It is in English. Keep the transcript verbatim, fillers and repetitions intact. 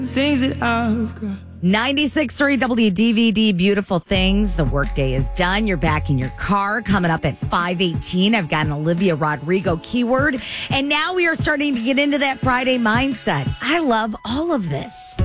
things that I've got. ninety-six point three W D V D, beautiful things. The workday is done. You're back in your car. Coming up at five eighteen, I've got an Olivia Rodrigo keyword. And now we are starting to get into that Friday mindset. I love all of this.